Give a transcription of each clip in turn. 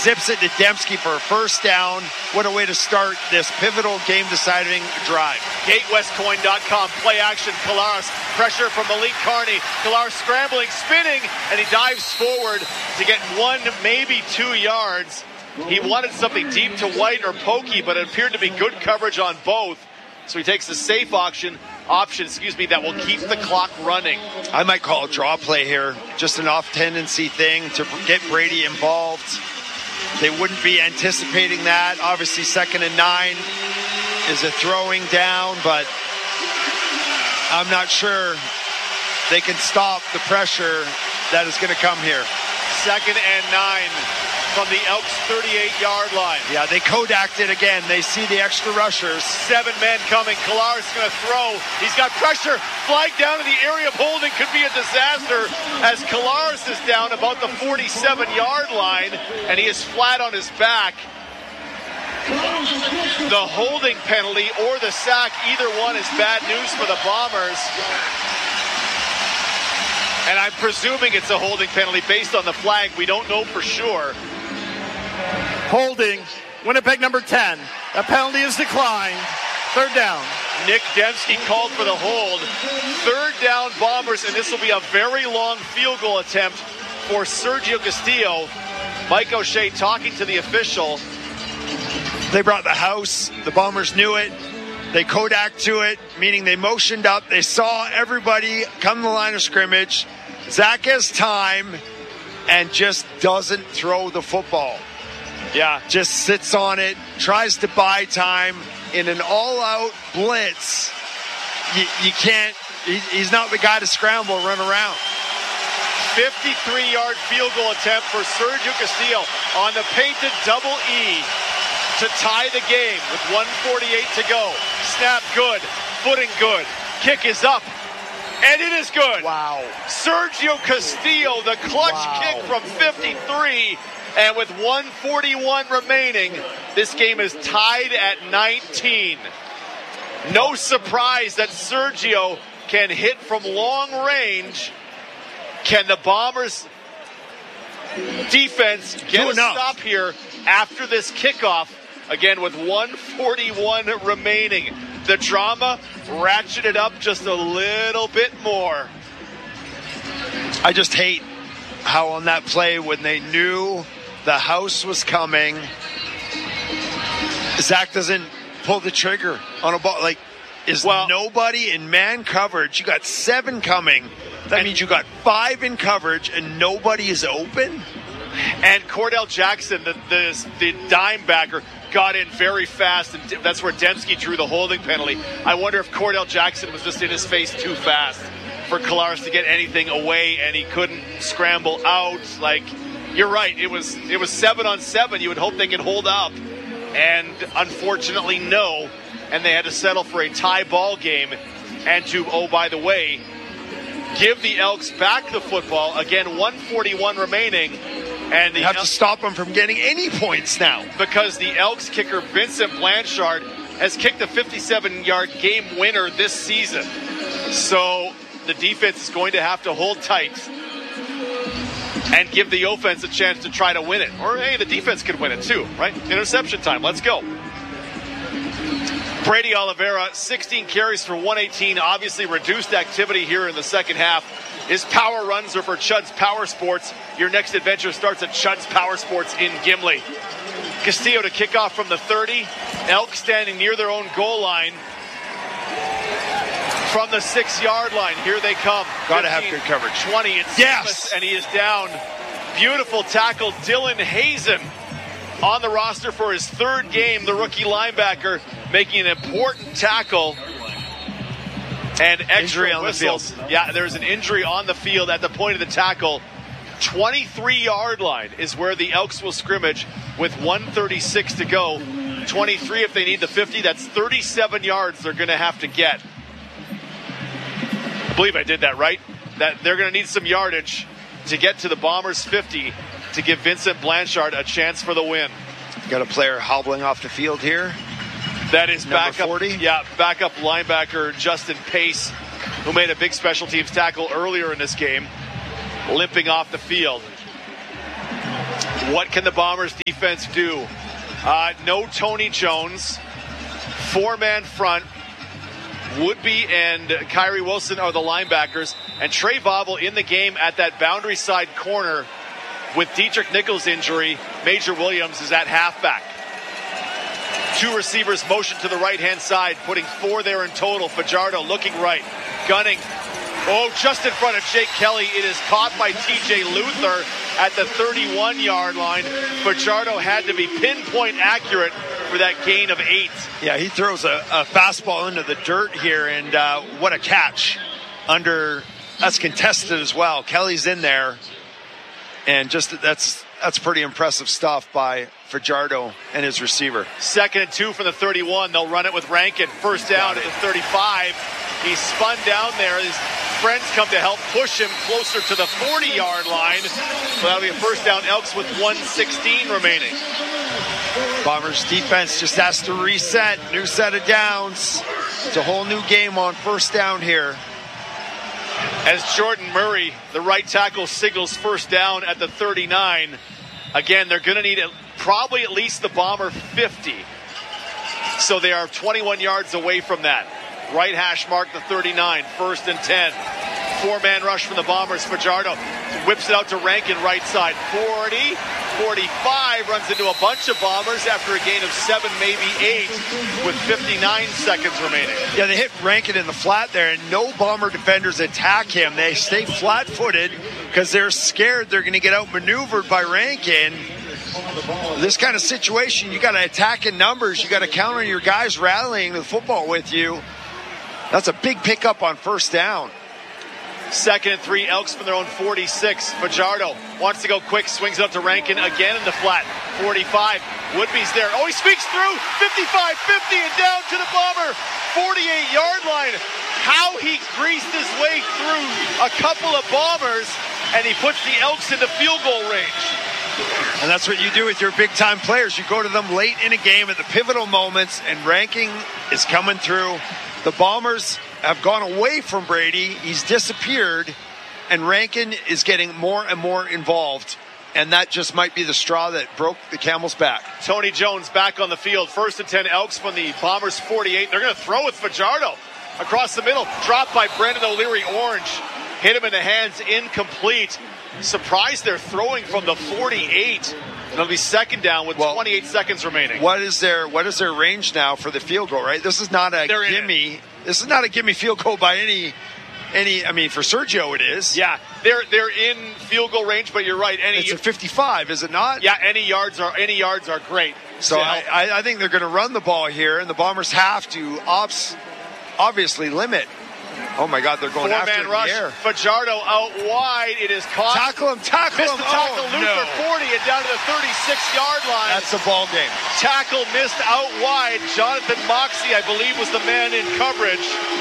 zips it to Dembski for a first down. What a way to start this pivotal game-deciding drive. GateWestCoin.com, play action, Collaros, pressure from Malik Carney. Collaros scrambling, spinning, and he dives forward to get 1, maybe 2 yards. He wanted something deep to White or Pokey, but it appeared to be good coverage on both. So he takes the safe option that will keep the clock running. I might call a draw play here, just an off-tendency thing to get Brady involved. They wouldn't be anticipating that. Obviously, 2nd and 9 is a throwing down, but I'm not sure they can stop the pressure that is going to come here. 2nd and 9 from the Elks 38-yard line. Yeah, they Kodak'd it again. They see the extra rushers. 7 men coming. Collaros going to throw. He's got pressure. Flag down in the area of holding could be a disaster as Collaros is down about the 47-yard line, and he is flat on his back. The holding penalty or the sack, either one is bad news for the Bombers. And I'm presuming it's a holding penalty based on the flag. We don't know for sure. Holding, Winnipeg number 10. A penalty is declined. 3rd down. Nick Dembski called for the hold. 3rd down Bombers, and this will be a very long field goal attempt for Sergio Castillo. Mike O'Shea talking to the official. They brought the house. The Bombers knew it. They Kodak to it, meaning they motioned up. They saw everybody come to the line of scrimmage. Zach has time and just doesn't throw the football. Yeah. Just sits on it, tries to buy time in an all-out blitz. You can't, he's not the guy to scramble, run around. 53-yard field goal attempt for Sergio Castillo on the painted double E to tie the game with 1:48 to go. Snap good, footing good, kick is up, and it is good. Wow. Sergio Castillo, the clutch kick from 53, and with 1:41 remaining, this game is tied at 19. No surprise that Sergio can hit from long range. Can the Bombers defense get a stop here after this kickoff? Again, with 1:41 remaining. The drama ratcheted up just a little bit more. I just hate how on that play, when they knew the house was coming, Zach doesn't pull the trigger on a ball. Like, nobody in man coverage? You got 7 coming. That means you got 5 in coverage and nobody is open? And Cordell Jackson, the dime backer, got in very fast, and that's where Dembski drew the holding penalty. I wonder if Cordell Jackson was just in his face too fast for Collaros to get anything away, and he couldn't scramble out. Like, you're right, it was 7-on-7. You would hope they could hold up, and unfortunately no, and they had to settle for a tie ball game, and to, oh, by the way, give the Elks back the football. Again, 1:41 remaining. And they have to stop them from getting any points now. Because the Elks kicker, Vincent Blanchard, has kicked a 57-yard game winner this season. So the defense is going to have to hold tight and give the offense a chance to try to win it. Or, hey, the defense could win it too, right? Interception time. Let's go. Brady Oliveira, 16 carries for 118. Obviously reduced activity here in the second half. His power runs are for Chud's Power Sports. Your next adventure starts at Chud's Power Sports in Gimli. Castillo to kick off from the 30. Elk standing near their own goal line. From the 6-yard line, here they come. Got to have good coverage. 20, it's yes, and he is down. Beautiful tackle, Dylan Hazen on the roster for his 3rd game. The rookie linebacker making an important tackle. And extra injury whistles. On the field. Yeah, there's an injury on the field at the point of the tackle. 23-yard line is where the Elks will scrimmage with 1:36 to go. 23 if they need the 50. That's 37 yards they're going to have to get. I believe I did that right. That they're going to need some yardage to get to the Bombers' 50 to give Vincent Blanchard a chance for the win. Got a player hobbling off the field here. That is backup 40. Yeah, backup linebacker Justin Pace, who made a big special teams tackle earlier in this game, limping off the field. What can the Bombers defense do? No Tony Jones. 4-man front. Woodby and Kyrie Wilson are the linebackers. And Trey Vauvel in the game at that boundary side corner with Dietrich Nichols' injury. Major Williams is at halfback. 2 receivers motion to the right-hand side, putting 4 there in total. Fajardo looking right, gunning. Oh, just in front of Jake Kelly. It is caught by TJ Luther at the 31-yard line. Fajardo had to be pinpoint accurate for that gain of 8. Yeah, he throws a fastball into the dirt here, and what a catch. That's contested as well. Kelly's in there, and just that's pretty impressive stuff by Fajardo and his receiver. 2nd and 2 from the 31. They'll run it with Rankin. First down at the 35. He's spun down there. His friends come to help push him closer to the 40-yard line. So that'll be a first down. Elks with 1:16 remaining. Bombers defense just has to reset. New set of downs. It's a whole new game on first down here. As Jordan Murray, the right tackle, signals first down at the 39. Again, they're going to need probably at least the Bomber 50. So they are 21 yards away from that. Right hash mark, the 39, 1st and 10. 4-man rush from the Bombers. Fajardo whips it out to Rankin, right side. 40, 45, runs into a bunch of Bombers after a gain of 7, maybe 8, with 59 seconds remaining. Yeah, they hit Rankin in the flat there, and no Bomber defenders attack him. They stay flat-footed because they're scared they're going to get outmaneuvered by Rankin. This kind of situation, you got to attack in numbers. You got to count on your guys rallying the football with you. That's a big pickup on first down. 2nd and 3, Elks from their own 46. Fajardo wants to go quick, swings it up to Rankin again in the flat. 45, Woodby's there. Oh, he speaks through. 55, 50, and down to the Bomber 48-yard line. How he greased his way through a couple of Bombers, and he puts the Elks into field goal range. And that's what you do with your big-time players. You go to them late in a game at the pivotal moments, and Rankin is coming through. The Bombers have gone away from Brady. He's disappeared, and Rankin is getting more and more involved. And that just might be the straw that broke the camel's back. Tony Jones back on the field. 1st and 10, Elks from the Bombers 48. They're going to throw with Fajardo across the middle. Dropped by Brandon O'Leary. Orange hit him in the hands, incomplete. Surprised they're throwing from the 48. It'll be 2nd down with 28 seconds remaining. What is their range now for the field goal, right? This is not a gimme. This is not a gimme field goal by any. I mean, for Sergio it is. Yeah, they're in field goal range, but you're right. It's a 55, is it not? Yeah, any yards are great. So I think they're going to run the ball here, and the Bombers have to obviously limit. Oh my God, they're going after it in rush. the air. Fajardo out wide. It is caught. Tackle him. Missed the tackle. Luther 40 and down to the 36-yard line. That's the ball game. Tackle missed out wide. Jonathan Moxie, I believe, was the man in coverage.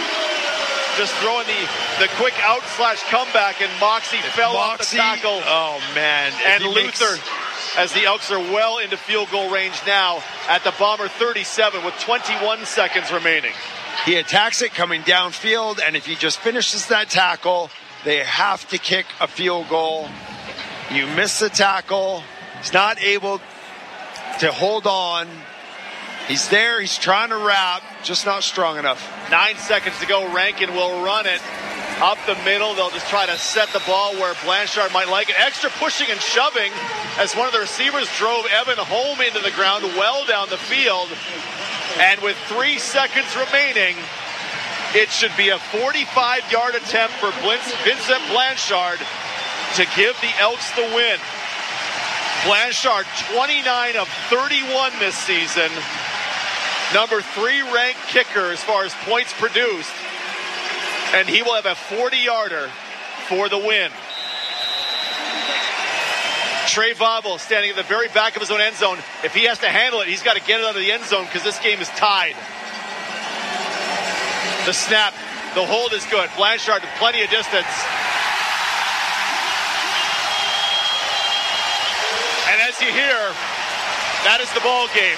Just throwing the quick out/comeback, and Moxie fell off the tackle. Oh, man. And Luther, as the Elks are well into field goal range now at the Bomber 37 with 21 seconds remaining. He attacks it coming downfield, and if he just finishes that tackle, they have to kick a field goal. You miss the tackle. He's not able to hold on. He's there. He's trying to wrap, just not strong enough. 9 seconds to go. Rankin will run it up the middle. They'll just try to set the ball where Blanchard might like it. Extra pushing and shoving as one of the receivers drove Evan Holm into the ground well down the field. And with 3 seconds remaining, it should be a 45-yard attempt for Vincent Blanchard to give the Elks the win. Blanchard, 29 of 31 this season. Number 3 ranked kicker as far as points produced. And he will have a 40-yarder for the win. Trey Vauvel standing at the very back of his own end zone. If he has to handle it, he's got to get it out of the end zone because this game is tied. The snap, the hold is good. Blanchard with plenty of distance. And as you hear, that is the ball game.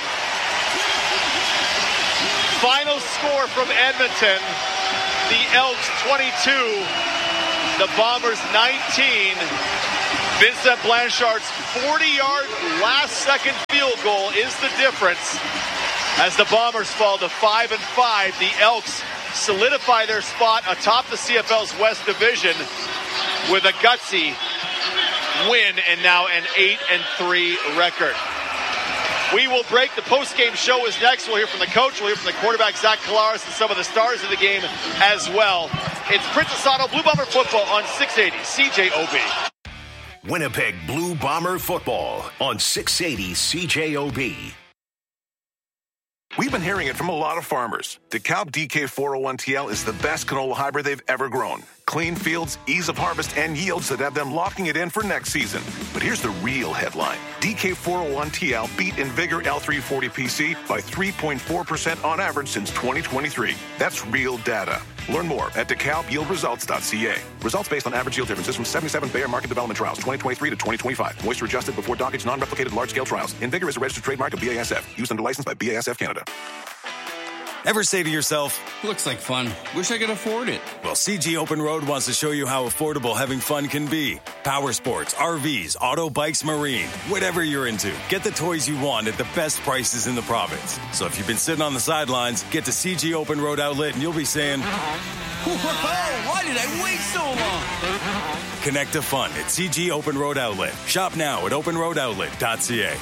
Final score from Edmonton. The Elks 22, the Bombers 19. Vincent Blanchard's 40-yard last-second field goal is the difference. As the Bombers fall to 5-5, the Elks solidify their spot atop the CFL's West Division with a gutsy win and now an 8-3 record. We will break. The post-game show is next. We'll hear from the coach. We'll hear from the quarterback, Zach Collaros, and some of the stars of the game as well. It's Princess Auto Blue Bomber football on 680 CJOB. Winnipeg Blue Bomber football on 680 CJOB. We've been hearing it from a lot of farmers. DeKalb DK401TL is the best canola hybrid they've ever grown. Clean fields, ease of harvest, and yields that have them locking it in for next season. But here's the real headline. DK401TL beat Invigor L340PC by 3.4% on average since 2023. That's real data. Learn more at DeKalbYieldResults.ca. Results based on average yield differences from 77 Bayer Market Development Trials, 2023 to 2025. Moisture adjusted before dockage, non-replicated large-scale trials. Invigor is a registered trademark of BASF. Used under license by BASF Canada. Ever say to yourself, looks like fun. Wish I could afford it. Well, CG Open Road wants to show you how affordable having fun can be. Power sports, RVs, auto bikes, marine, whatever you're into. Get the toys you want at the best prices in the province. So if you've been sitting on the sidelines, get to CG Open Road Outlet and you'll be saying, whoa, why did I wait so long? Connect to fun at CG Open Road Outlet. Shop now at openroadoutlet.ca.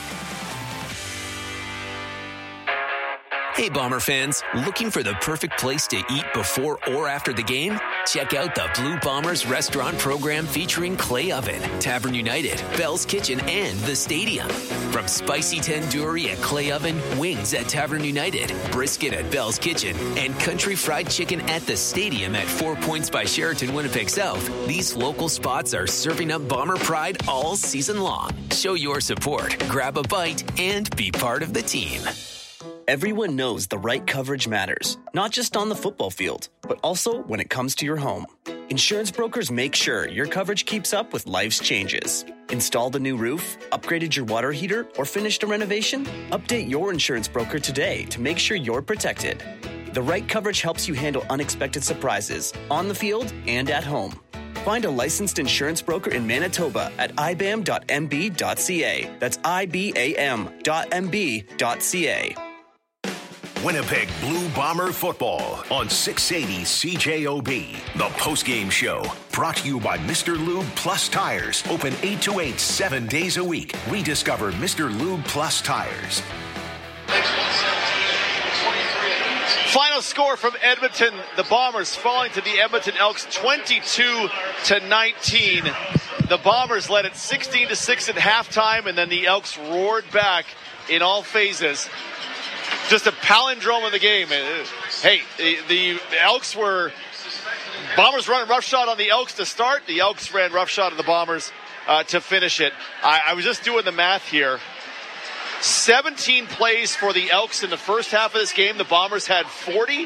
Hey, Bomber fans, looking for the perfect place to eat before or after the game? Check out the Blue Bombers restaurant program featuring Clay Oven, Tavern United, Bell's Kitchen, and the Stadium. From spicy tandoori at Clay Oven, wings at Tavern United, brisket at Bell's Kitchen, and country fried chicken at the Stadium at 4 Points by Sheraton, Winnipeg South, these local spots are serving up Bomber pride all season long. Show your support, grab a bite, and be part of the team. Everyone knows the right coverage matters, not just on the football field, but also when it comes to your home. Insurance brokers make sure your coverage keeps up with life's changes. Installed a new roof, upgraded your water heater, or finished a renovation? Update your insurance broker today to make sure you're protected. The right coverage helps you handle unexpected surprises on the field and at home. Find a licensed insurance broker in Manitoba at ibam.mb.ca. That's ibam.mb.ca. Winnipeg Blue Bomber football on 680 CJOB. The postgame show brought to you by Mr. Lube Plus Tires. Open 8 to 8, 7 days a week. Rediscover Mr. Lube Plus Tires. Final score from Edmonton. The Bombers falling to the Edmonton Elks 22-19. The Bombers led it 16-6 at halftime, and then the Elks roared back in all phases. Just a palindrome of the game. Hey, the Elks were... Bombers running roughshod on the Elks to start. The Elks ran roughshod on the Bombers to finish it. I was just doing the math here. 17 plays for the Elks in the first half of this game. The Bombers had 40.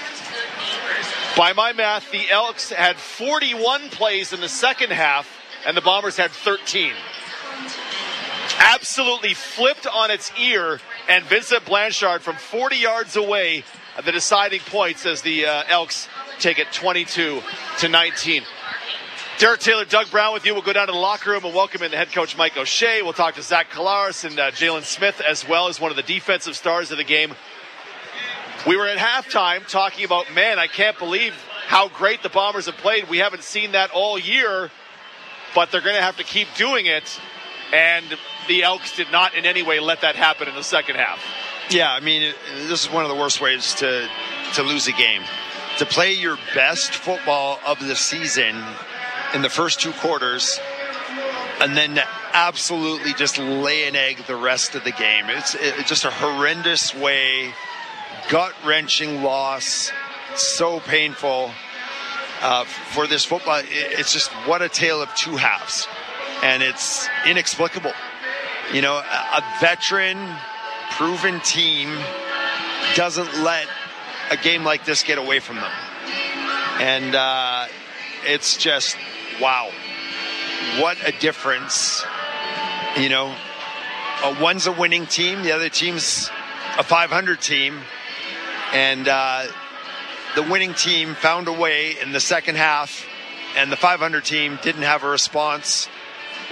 By my math, the Elks had 41 plays in the second half, and the Bombers had 13. Absolutely flipped on its ear, and Vincent Blanchard from 40 yards away, the deciding points as the Elks take it 22-19. Derek Taylor, Doug Brown with you. We'll go down to the locker room and welcome in the head coach Mike O'Shea. We'll talk to Zach Collaros and Jalen Smith as well as one of the defensive stars of the game. We were at halftime talking about, man, I can't believe how great the Bombers have played. We haven't seen that all year, but they're going to have to keep doing it. And the Elks did not in any way let that happen in the second half. Yeah, I mean, this is one of the worst ways to lose a game. To play your best football of the season in the first two quarters and then absolutely just lay an egg the rest of the game. It's just a horrendous way, gut-wrenching loss, so painful for this football. It's just what a tale of two halves. And it's inexplicable. You know, a veteran, proven team doesn't let a game like this get away from them. And it's just, wow. What a difference. You know, one's a winning team, the other team's a 500 team. And the winning team found a way in the second half, and the 500 team didn't have a response.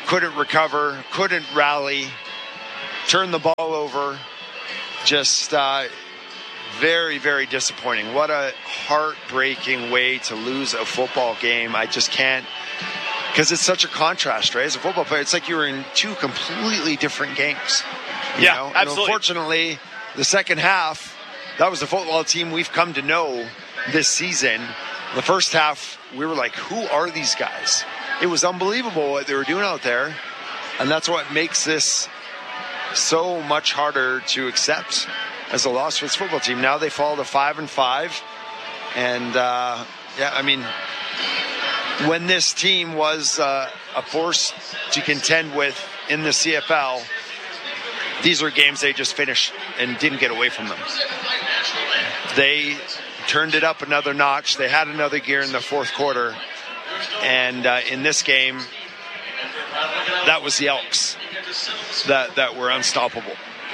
couldn't recover, couldn't rally, turned the ball over. Just very, very disappointing. What a heartbreaking way to lose a football game. I just can't, because it's such a contrast, right? As a football player, it's like you were in two completely different games. You know? Absolutely. And unfortunately, the second half, that was the football team we've come to know this season. The first half, we were like, who are these guys? It was unbelievable what they were doing out there. And that's what makes this so much harder to accept as a loss for this football team. Now they fall to 5-5. And, I mean, when this team was a force to contend with in the CFL, these were games they just finished and didn't get away from them. They turned it up another notch. They had another gear in the fourth quarter. And in this game, that was the Elks that were unstoppable.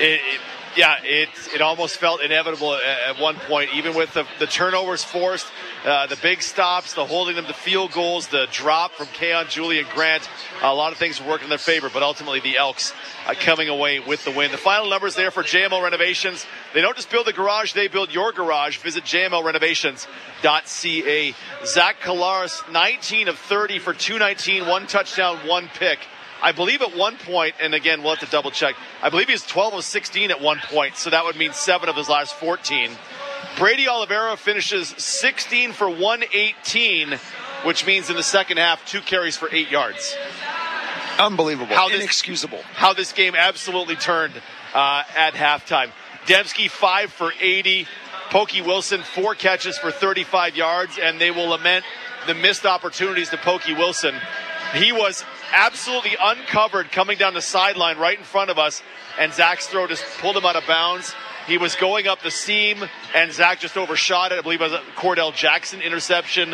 It almost felt inevitable at one point, even with the turnovers forced, the big stops, the holding them to field goals, the drop from Keon, Julian Grant. A lot of things were working in their favor, but ultimately the Elks coming away with the win. The final numbers there for JML Renovations. They don't just build the garage, they build your garage. Visit jmlrenovations.ca. Zach Collaros, 19 of 30 for 219, 1 touchdown, 1 pick. I believe at one point, and again, we'll have to double check, I believe he was 12 of 16 at one point, so that would mean 7 of his last 14. Brady Oliveira finishes 16 for 118, which means in the second half, 2 carries for 8 yards. Unbelievable. Inexcusable. How this game absolutely turned at halftime. Dembski, 5 for 80. Pokey Wilson, 4 catches for 35 yards, and they will lament the missed opportunities to Pokey Wilson. He was absolutely uncovered coming down the sideline right in front of us, and Zach's throw just pulled him out of bounds. He was going up the seam, and Zach just overshot it. I believe it was a Cordell Jackson interception.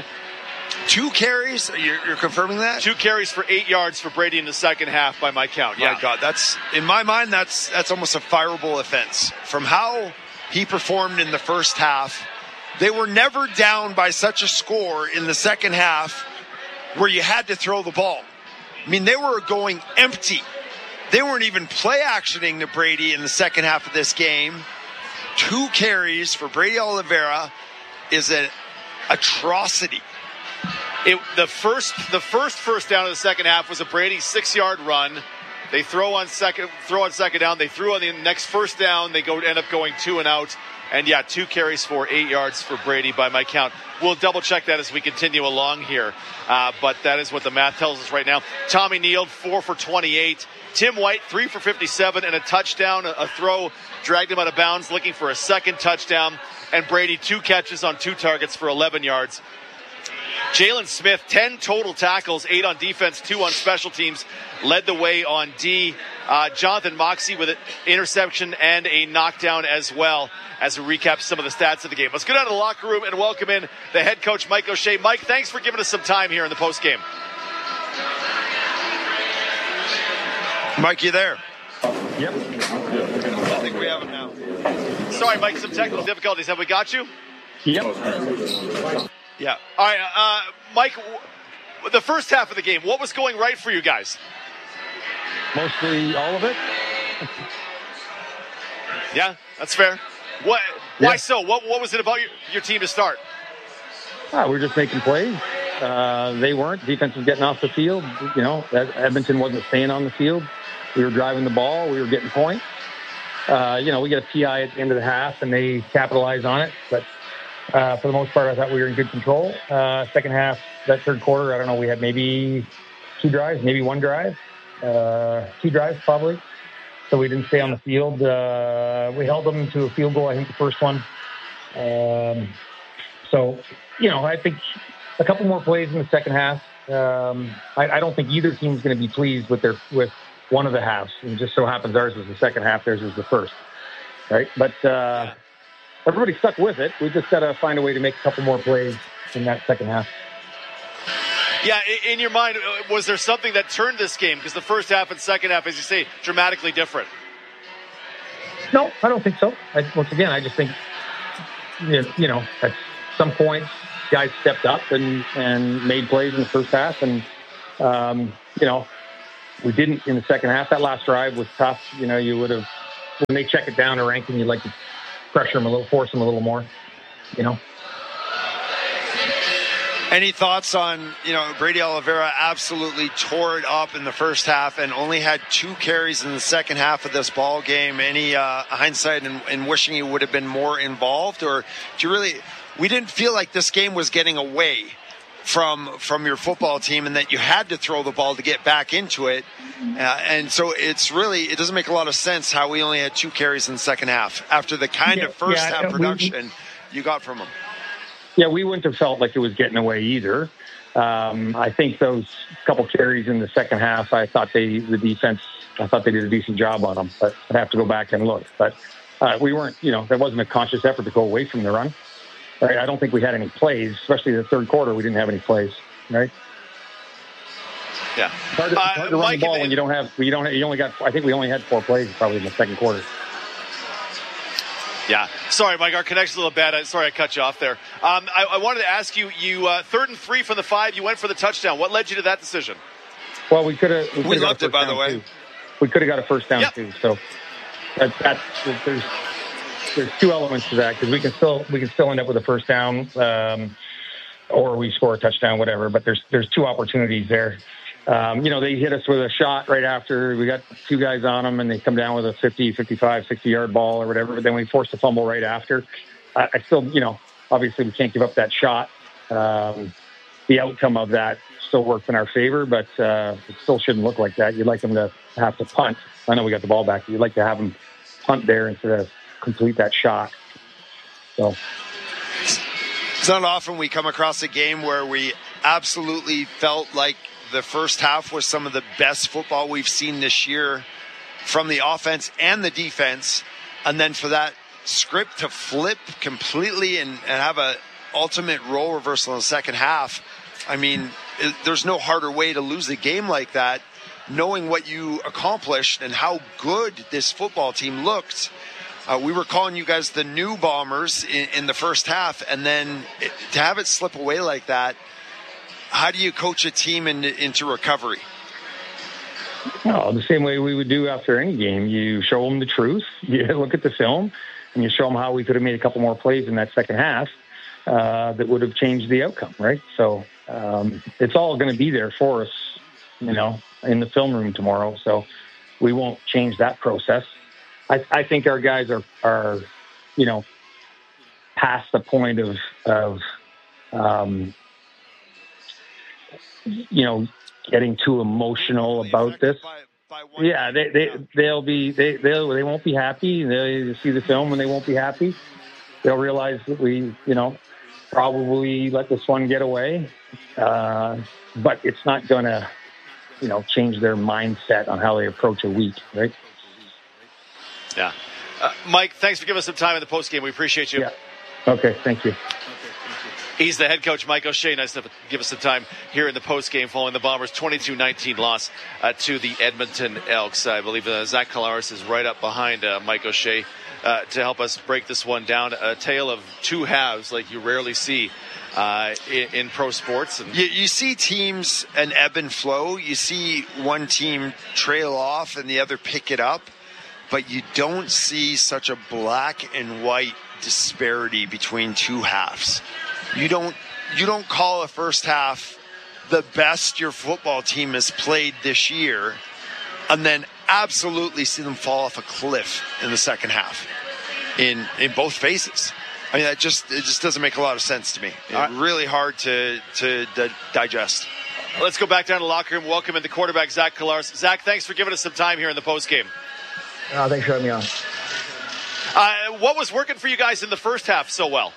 2 carries? You're confirming that? 2 carries for 8 yards for Brady in the second half by my count. Yeah. My God, that's, in my mind, that's almost a fireable offense. From how he performed in the first half, they were never down by such a score in the second half where you had to throw the ball. I mean, they were going empty. They weren't even play actioning to Brady in the second half of this game. 2 carries for Brady Oliveira is an atrocity. The first down of the second half was a Brady 6-yard run. They throw on second down. They threw on the next first down. They end up going 2 and out. And 2 carries for 8 yards for Brady by my count. We'll double check that as we continue along here. But that is what the math tells us right now. Tommy Neal, 4 for 28. Tim White, 3 for 57 and a touchdown. A throw dragged him out of bounds, looking for a second touchdown. And Brady, 2 catches on 2 targets for 11 yards. Jalen Smith, 10 total tackles, 8 on defense, 2 on special teams, led the way on D. Jonathan Moxey with an interception and a knockdown as well, as we recap some of the stats of the game. Let's go down to the locker room and welcome in the head coach, Mike O'Shea. Mike, thanks for giving us some time here in the postgame. Mike, you there? Yep. I think we have him now. Sorry, Mike, some technical difficulties. Have we got you? Yep. Yeah. All right, Mike, the first half of the game, what was going right for you guys? Mostly all of it. Yeah, that's fair. Why so? What was it about your team to start? We were just making plays. They weren't. Defense was getting off the field. You know, Edmonton wasn't staying on the field. We were driving the ball. We were getting points. We get a PI at the end of the half, and they capitalize on it. But for the most part, I thought we were in good control. Second half, that third quarter, I don't know, we had maybe 2 drives, maybe 1 drive. 2 drives, probably. So we didn't stay on the field. We held them to a field goal, I think, the first one. I think a couple more plays in the second half. I don't think either team's going to be pleased with one of the halves. And just so happens ours was the second half, theirs was the first. Right? But everybody stuck with it. We just got to find a way to make a couple more plays in that second half. Yeah, in your mind, was there something that turned this game? Because the first half and second half, as you say, dramatically different. No, I don't think so. Once again, I just think, at some point, guys stepped up and made plays in the first half. And, We didn't in the second half. That last drive was tough. You would have, when they check it down to ranking, you'd like to pressure them a little, force them a little more, Any thoughts on, Brady Oliveira absolutely tore it up in the first half and only had 2 carries in the second half of this ball game. Any hindsight in wishing he would have been more involved? Or we didn't feel like this game was getting away from your football team and that you had to throw the ball to get back into it. And so it doesn't make a lot of sense how we only had 2 carries in the second half after the kind of first half production you got from him. Yeah, we wouldn't have felt like it was getting away either. I think those couple carries in the second half, I thought the defense did a decent job on them, but I'd have to go back and look. But we weren't, there wasn't a conscious effort to go away from the run. Right? I don't think we had any plays, especially the third quarter. We didn't have any plays, right? Yeah. Hard to run the ball when you only got, I think we only had 4 plays probably in the second quarter. Yeah. Sorry, Mike, our connection's a little bad. Sorry I cut you off there. I wanted to ask you, 3rd and 3 from the 5, you went for the touchdown. What led you to that decision? Well, we could have. We loved it, by the way. We could have got a first down, too. So there's 2 elements to that, because we can still end up with a first down, or we score a touchdown, whatever. But there's 2 opportunities there. They hit us with a shot right after. We got 2 guys on them, and they come down with a 50, 55, 60-yard ball or whatever. But then we forced a fumble right after. I still, obviously we can't give up that shot. The outcome of that still works in our favor, but it still shouldn't look like that. You'd like them to have to punt. I know we got the ball back. You'd like to have them punt there instead of complete that shot. So it's not often we come across a game where we absolutely felt like the first half was some of the best football we've seen this year from the offense and the defense. And then for that script to flip completely and have a ultimate role reversal in the second half. I mean, there's no harder way to lose a game like that, knowing what you accomplished and how good this football team looked. We were calling you guys the new Bombers in the first half, and then to have it slip away like that, how do you coach a team into recovery? Well, the same way we would do after any game. You show them the truth, you look at the film, and you show them how we could have made a couple more plays in that second half that would have changed the outcome, right? So it's all going to be there for us, in the film room tomorrow. So we won't change that process. I think our guys are past the point of getting too emotional about this. Yeah, they won't be happy. They see the film and they won't be happy. They'll realize that we, probably let this one get away. But it's not going to, change their mindset on how they approach a week, right? Yeah. Mike, thanks for giving us some time in the postgame. We appreciate you. Yeah. Okay, thank you. He's the head coach, Mike O'Shea. Nice to give us some time here in the postgame following the Bombers' 22-19 loss to the Edmonton Elks. I believe Zach Collaros is right up behind Mike O'Shea to help us break this one down. A tale of 2 halves like you rarely see in pro sports. And you see teams an ebb and flow. You see one team trail off and the other pick it up. But you don't see such a black and white disparity between 2 halves. You don't call a first half the best your football team has played this year and then absolutely see them fall off a cliff in the second half in both phases. I mean, it just doesn't make a lot of sense to me. Really hard to digest. Let's go back down to the locker room. Welcome in the quarterback, Zach Collaros. Zach, thanks for giving us some time here in the postgame. Thanks for having me on. What was working for you guys in the first half so well?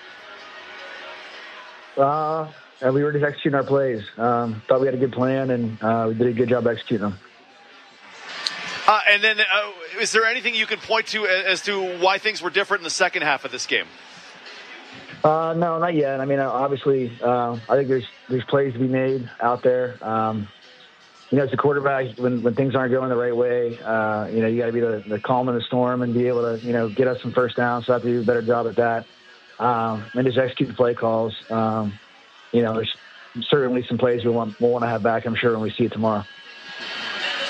We were just executing our plays. Thought we had a good plan, and we did a good job executing them. And then is there anything you can point to as to why things were different in the second half of this game? No, not yet. I mean, obviously, I think there's plays to be made out there. As a quarterback, when things aren't going the right way, you got to be the calm in the storm and be able to, get us some first downs. So I have to do a better job at that. And just execute the play calls. There's certainly some plays we'll want to have back, I'm sure, when we see it tomorrow.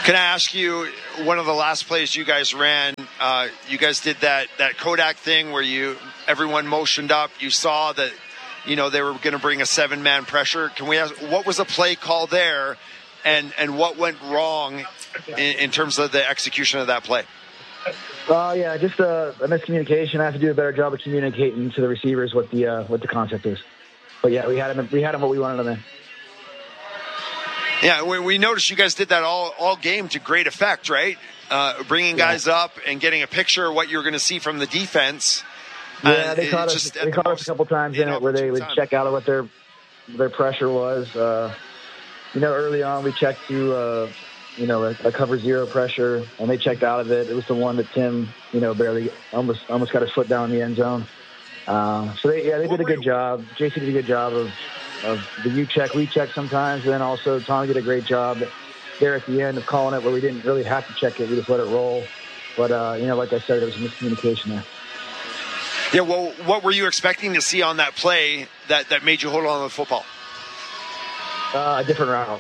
Can I ask you, one of the last plays you guys ran, you guys did that Kodak thing where everyone motioned up. You saw that, they were going to bring a 7-man pressure. Can we ask, what was the play call there, and what went wrong in terms of the execution of that play? Yeah, just a miscommunication. I have to do a better job of communicating to the receivers what the concept is. But yeah, we had him what we wanted him in. Yeah, we noticed you guys did that all game to great effect, right? Bringing guys up and getting a picture of what you were going to see from the defense. Yeah, they caught us a couple times in it where they would check out of what their pressure was. Early on we checked through a cover 0 pressure, and they checked out of it. It was the one that Tim, barely almost got his foot down in the end zone. So they did a good job. JC did a good job of the you check, we check sometimes, and then also Tommy did a great job there at the end of calling it where we didn't really have to check it. We just let it roll. But, like I said, there was a miscommunication there. Yeah, well, what were you expecting to see on that play that made you hold on to the football? A different route.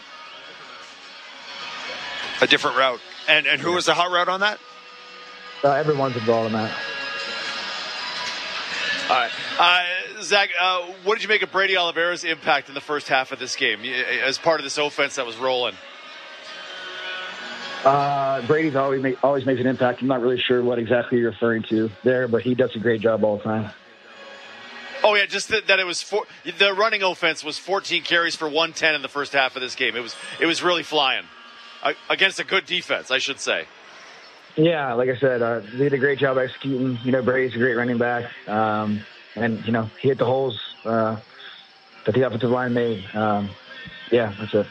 A different route. And who was the hot route on that? Everyone's involved in that. All right. Zach, what did you make of Brady Oliveira's impact in the first half of this game as part of this offense that was rolling? Brady's always makes an impact. I'm not really sure what exactly you're referring to there, but he does a great job all the time. Oh, yeah, just that it was the running offense was 14 carries for 110 in the first half of this game. It was really flying against a good defense, I should say. Yeah, like I said, they did a great job executing. Brady's a great running back. And, he hit the holes that the offensive line made. Yeah, that's it.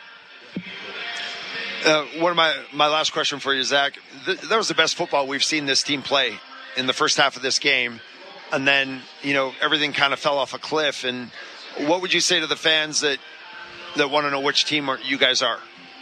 One of my last question for you, Zach. That was the best football we've seen this team play in the first half of this game. And then, everything kind of fell off a cliff. And what would you say to the fans that want to know which team you guys are?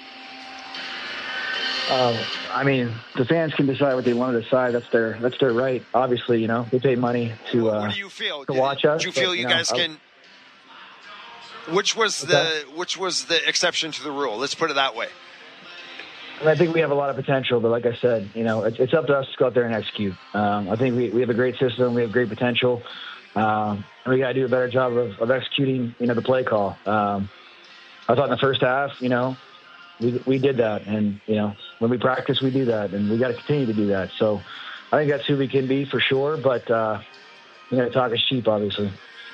The fans can decide what they want to decide. That's their right. Obviously, they pay money to. What do you feel? To watch us. Do you feel you guys can? Which was the exception to the rule? Let's put it that way. I think we have a lot of potential, but like I said, it's up to us to go out there and execute. I think we have a great system. We have great potential. And we got to do a better job of executing, the play call. I thought in the first half, we did that. And, when we practice, we do that. And we got to continue to do that. So I think that's who we can be for sure. But, talk is cheap, obviously.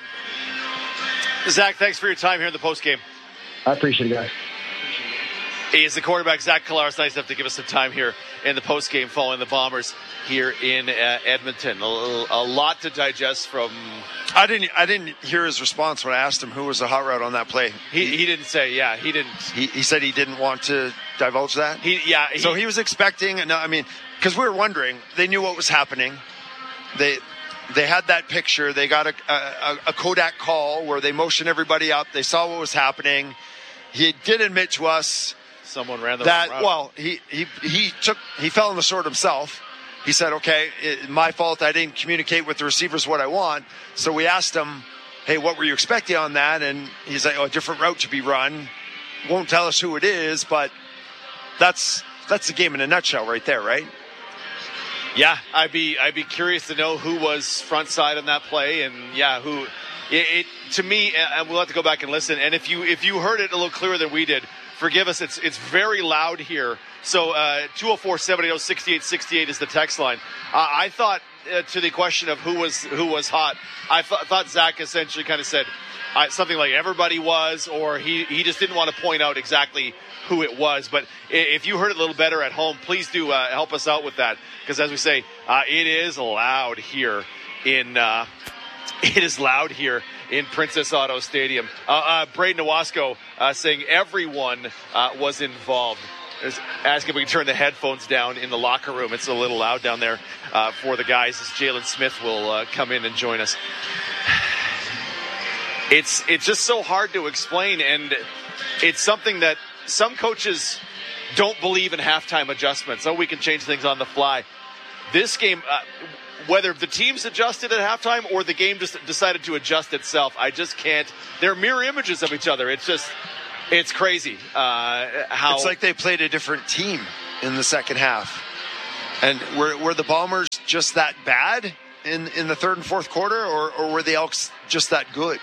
Zach, thanks for your time here in the postgame. I appreciate it, guys. He is the quarterback, Zach Collaros. Nice enough to give us some time here in the postgame following the Bombers here in Edmonton. A lot to digest from. I didn't hear his response when I asked him who was the hot route on that play. He didn't say. Yeah, he didn't. He said he didn't want to divulge that. So he was expecting. No, I mean, because we were wondering. They knew what was happening. They had that picture. They got a Kodak call where they motioned everybody up. They saw what was happening. He did admit to us. Someone ran the wrong route. Well, he fell on the sword himself. He said, okay, my fault. I didn't communicate with the receivers what I want. So we asked him, hey, what were you expecting on that? And he's like, a different route to be run. Won't tell us who it is, but that's the game in a nutshell right there, right? Yeah, I'd be curious to know who was front side on that play, and who. It to me, and we'll have to go back and listen. And if you heard it a little clearer than we did, forgive us. It's very loud here. So 204-780-6868 is the text line. I thought to the question of who was hot, I thought Zach essentially kind of said something like everybody was, or he just didn't want to point out exactly who it was. But if you heard it a little better at home, please do help us out with that, because as we say, it is loud here in. It is loud here in Princess Auto Stadium. Braden Owasco saying everyone was involved. Asking if we can turn the headphones down in the locker room. It's a little loud down there for the guys as Jalen Smith will come in and join us. It's just so hard to explain, and it's something that some coaches don't believe in halftime adjustments. So we can change things on the fly. This game... whether the teams adjusted at halftime or the game just decided to adjust itself, I just can't. They're mirror images of each other. It's crazy how. It's like they played a different team. in the second half. And were the Bombers just that bad in the third and fourth quarter, or were the Elks just that good?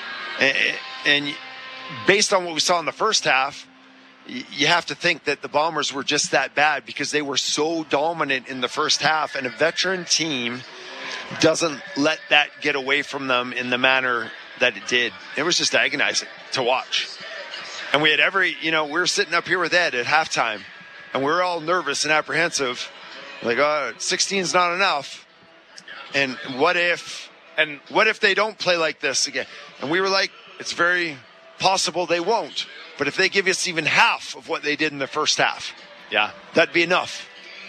And based on what we saw in the first half, you have to think that the Bombers were just that bad because they were so dominant in the first half, and a veteran team doesn't let that get away from them in the manner that it did. It was just agonizing to watch. And we had we were sitting up here with Ed at halftime, and we were all nervous and apprehensive. Like, 16 is not enough. And what if they don't play like this again? And we were like, it's very possible they won't. But if they give us even half of what they did in the first half, that'd be enough.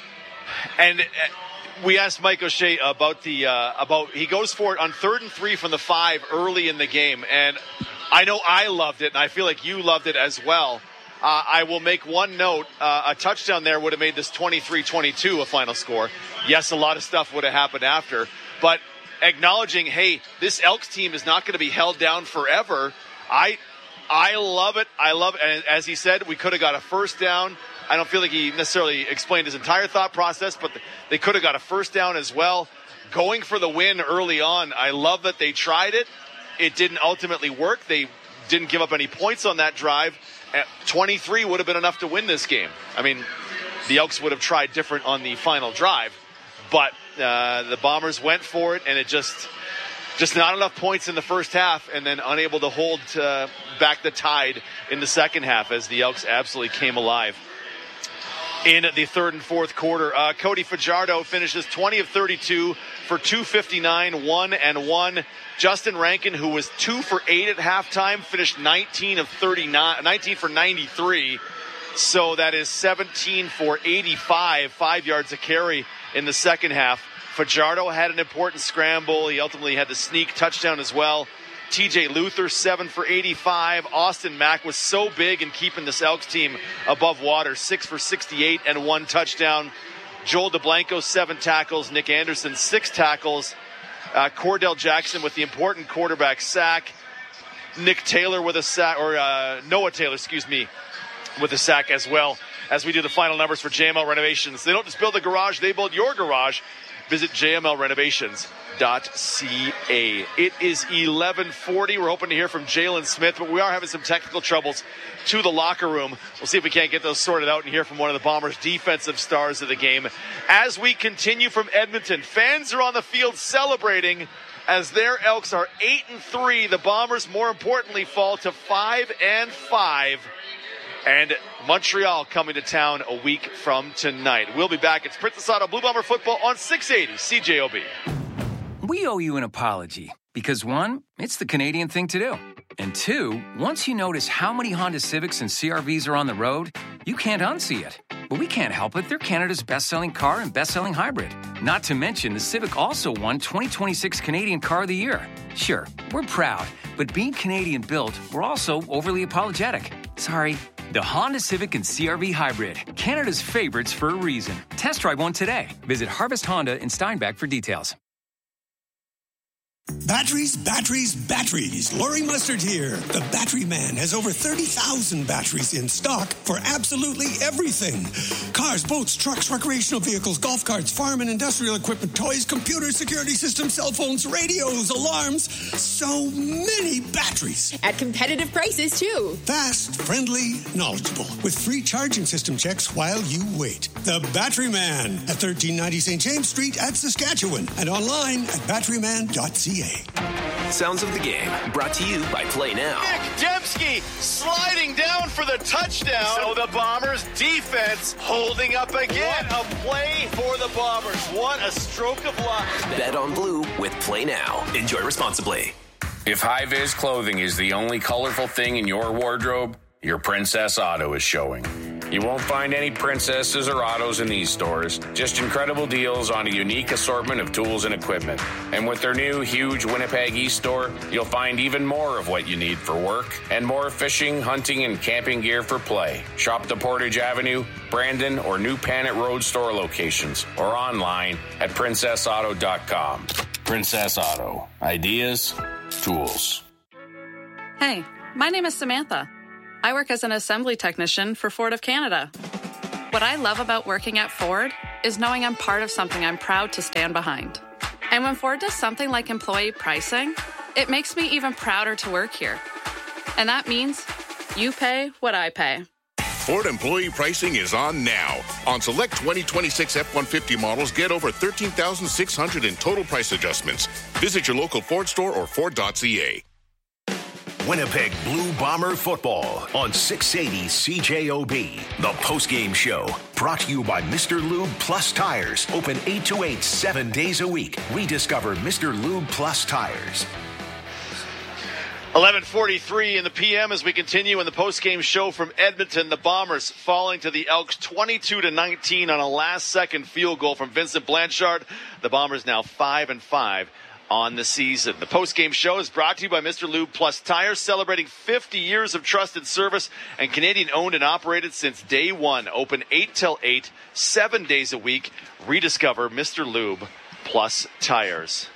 And we asked Mike O'Shea about he goes for it on 3rd and 3 from the 5 early in the game. And I know I loved it, and I feel like you loved it as well. I will make one note. A touchdown there would have made this 23-22 a final score. Yes, a lot of stuff would have happened after. But acknowledging, hey, this Elks team is not going to be held down forever. I love it. I love it. And as he said, we could have got a first down. I don't feel like he necessarily explained his entire thought process, but they could have got a first down as well. Going for the win early on, I love that they tried it. It didn't ultimately work. They didn't give up any points on that drive. 23 would have been enough to win this game. I mean, the Elks would have tried different on the final drive, but the Bombers went for it, and it just not enough points in the first half, and then unable to hold back the tide in the second half as the Elks absolutely came alive. In the third and fourth quarter, Cody Fajardo finishes 20 of 32 for 259, 1-1. Justin Rankin, who was 2 for 8 at halftime, finished 19 for 93. So that is 17 for 85, 5 yards a carry in the second half. Fajardo had an important scramble. He ultimately had the sneak touchdown as well. TJ Luther, 7 for 85. Austin Mack was so big in keeping this Elks team above water, 6 for 68 and 1 touchdown. Joel DeBlanco, 7 tackles. Nick Anderson, 6 tackles. Cordell Jackson with the important quarterback sack. Nick Taylor with a sack, or Noah Taylor, with a sack as well. As we do the final numbers for JML Renovations. They don't just build a garage, they build your garage. Visit jmlrenovations.ca. It is 11:40. We're hoping to hear from Jalen Smith, but we are having some technical troubles to the locker room. We'll see if we can't get those sorted out and hear from one of the Bombers' defensive stars of the game. As we continue from Edmonton, fans are on the field celebrating as their Elks are 8-3. The Bombers, more importantly, fall to 5-5. And Montreal coming to town a week from tonight. We'll be back. It's Princess Auto Blue Bomber football on 680 CJOB. We owe you an apology because 1, it's the Canadian thing to do. And 2, once you notice how many Honda Civics and CRVs are on the road, you can't unsee it. But we can't help it. They're Canada's best-selling car and best-selling hybrid. Not to mention, the Civic also won 2026 Canadian Car of the Year. Sure, we're proud, but being Canadian-built, we're also overly apologetic. Sorry. The Honda Civic and CRV Hybrid. Canada's favorites for a reason. Test drive one today. Visit Harvest Honda in Steinbach for details. Batteries. Laurie Mustard here. The Battery Man has over 30,000 batteries in stock for absolutely everything. Cars, boats, trucks, recreational vehicles, golf carts, farm and industrial equipment, toys, computers, security systems, cell phones, radios, alarms. So many batteries. At competitive prices, too. Fast, friendly, knowledgeable. With free charging system checks while you wait. The Battery Man at 1390 St. James Street at Saskatchewan. And online at batteryman.ca. Sounds of the game, brought to you by Play Now. Nick Dembski sliding down for the touchdown. So the Bombers defense holding up again. What a play for the Bombers. What a stroke of luck. Bet on Blue with Play Now. Enjoy responsibly. If high-vis clothing is the only colorful thing in your wardrobe, your Princess Auto is showing. You won't find any princesses or autos in these stores, just incredible deals on a unique assortment of tools and equipment. And with their new huge Winnipeg East store, you'll find even more of what you need for work and more fishing, hunting, and camping gear for play. Shop the Portage Avenue, Brandon, or New Panet Road store locations or online at princessauto.com. Princess Auto. Ideas, tools. Hey, my name is Samantha. I work as an assembly technician for Ford of Canada. What I love about working at Ford is knowing I'm part of something I'm proud to stand behind. And when Ford does something like employee pricing, it makes me even prouder to work here. And that means you pay what I pay. Ford employee pricing is on now. On select 2026 F-150 models, get over $13,600 in total price adjustments. Visit your local Ford store or Ford.ca. Winnipeg Blue Bomber football on 680 CJOB. The postgame show brought to you by Mr. Lube Plus Tires. Open 8 to 8, 7 days a week. Rediscover Mr. Lube Plus Tires. 11:43 in the PM as we continue in the postgame show from Edmonton. The Bombers falling to the Elks 22-19 on a last-second field goal from Vincent Blanchard. The Bombers now 5-5 on the season. The postgame show is brought to you by Mr. Lube Plus Tires, celebrating 50 years of trusted service and Canadian owned and operated since day one. Open 8 till 8, 7 days a week. Rediscover Mr. Lube Plus Tires.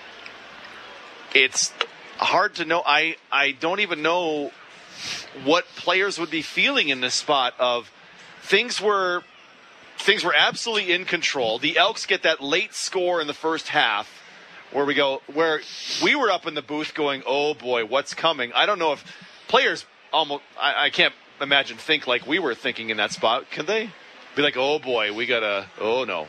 It's hard to know. I don't even know what players would be feeling in this spot of things were absolutely in control. The Elks get that late score in the first half where we were up in the booth going, oh boy, what's coming? I don't know if players I can't imagine think like we were thinking in that spot. Can they be like, oh boy, oh no.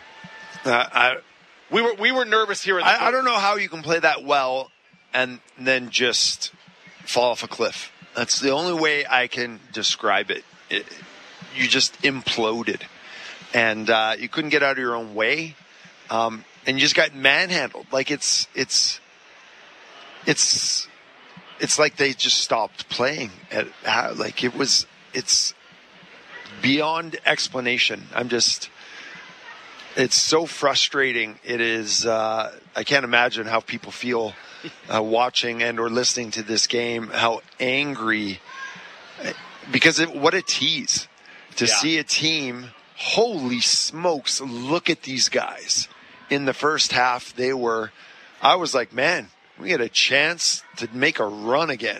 We were nervous here. I don't know how you can play that well and then just fall off a cliff. That's the only way I can describe it. You just imploded. And you couldn't get out of your own way. And you just got manhandled. Like it's like they just stopped playing. It's beyond explanation. It's so frustrating. It is, I can't imagine how people feel watching and or listening to this game, how angry, because what a tease to see a team. Holy smokes, look at these guys. In the first half, I was like, man, we get a chance to make a run again.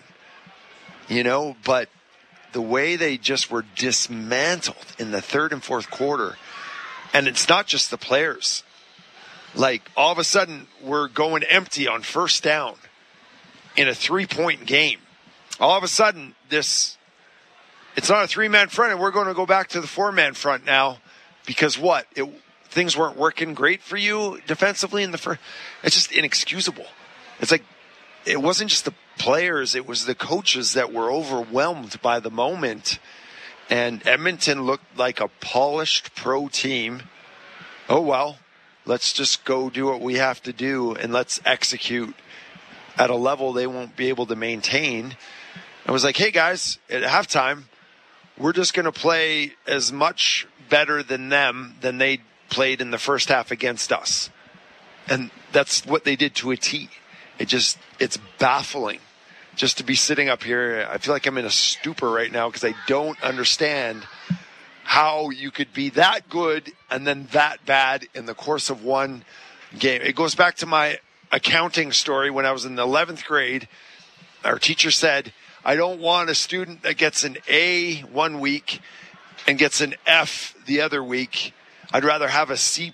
But the way they just were dismantled in the third and fourth quarter, and it's not just the players. Like, all of a sudden, we're going empty on first down in a 3-point game. All of a sudden, it's not a 3-man front, and we're going to go back to the 4-man front now because what? Things weren't working great for you defensively in the first. It's just inexcusable. It's like it wasn't just the players; it was the coaches that were overwhelmed by the moment. And Edmonton looked like a polished pro team. Oh well, let's just go do what we have to do and let's execute at a level they won't be able to maintain. I was like, hey guys, at halftime, we're just going to play as much better than them than they played in the first half against us. And that's what they did to a T. It's baffling just to be sitting up here. I feel like I'm in a stupor right now because I don't understand how you could be that good and then that bad in the course of one game. It goes back to my accounting story when I was in the 11th grade. Our teacher said, I don't want a student that gets an A one week and gets an F the other week. I'd rather have a C+,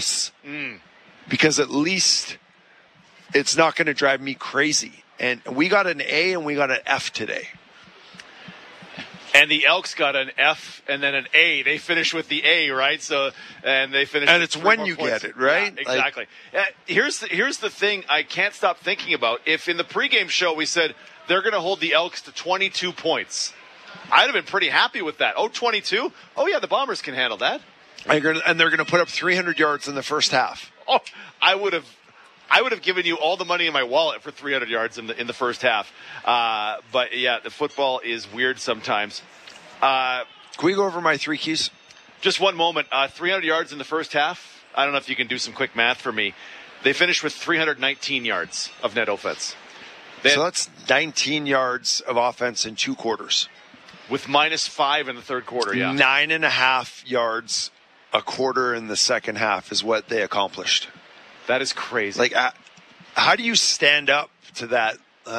because at least it's not going to drive me crazy. And we got an A and we got an F today. And the Elks got an F and then an A. They finished with the A, right? And they finished. And it's when you get it, right? Yeah, exactly. Here's the thing I can't stop thinking about. If in the pregame show we said they're going to hold the Elks to 22 points, I'd have been pretty happy with that. 22? Oh yeah, the Bombers can handle that. And they're going to put up 300 yards in the first half. Oh, I would have given you all the money in my wallet for 300 yards in the first half. But yeah, the football is weird sometimes. Can we go over my 3 keys? Just one moment. 300 yards in the first half. I don't know if you can do some quick math for me. They finished with 319 yards of net offense. So that's 19 yards of offense in 2 quarters. With -5 in the third quarter, yeah. 9.5 yards a quarter in the second half is what they accomplished. That is crazy. Like, how do you stand up to that?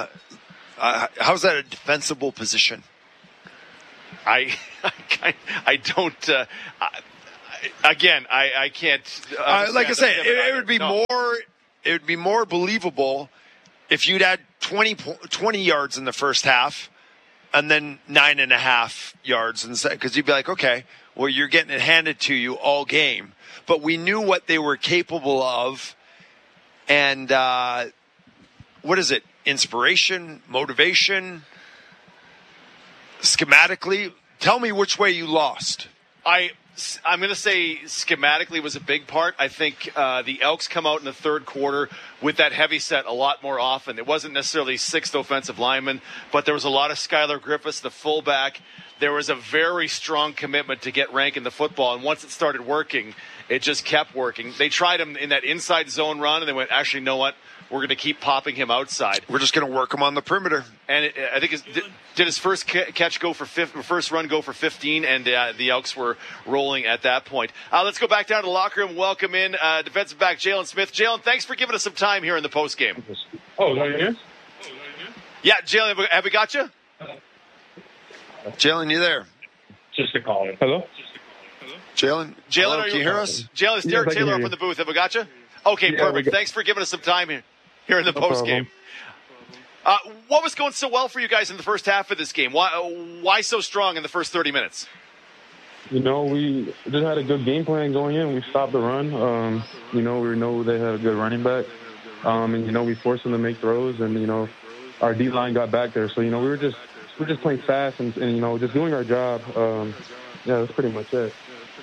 How's that a defensible position? I don't. Again, I can't. Like I say, it would be more. It would be more believable if you'd had 20 yards in the first half, and then 9.5 yards instead, because you'd be like, okay, well, you're getting it handed to you all game. But we knew what they were capable of, and what is it? Inspiration, motivation, schematically. Tell me which way you lost. I'm going to say schematically was a big part. I think the Elks come out in the third quarter with that heavy set a lot more often. It wasn't necessarily sixth offensive lineman, but there was a lot of Skylar Griffiths, the fullback. There was a very strong commitment to get Rankin the football, and once it started working, it just kept working. They tried him in that inside zone run, and they went, actually, you know what? We're going to keep popping him outside. We're just going to work him on the perimeter. And I think did his first catch go for first run go for 15, and the Elks were rolling at that point. Let's go back down to the locker room. Welcome in defensive back Jalen Smith. Jalen, thanks for giving us some time here in the post game. Oh, is that you? Yeah, Jalen, have we got you? Jalen, you there? Just a call. Hello? Jalen, hello, can you hear us? Jalen, it's Derek Taylor up in the booth. Have we got you? Okay, yeah, perfect. Thanks for giving us some time here in the post game. What was going so well for you guys in the first half of this game? Why so strong in the first 30 minutes? You know, we just had a good game plan going in. We stopped the run. You know, we know they had a good running back. And, you know, we forced them to make throws. And, you know, our D-line got back there. So, you know, we were just playing fast and you know, just doing our job. Yeah, that's pretty much it.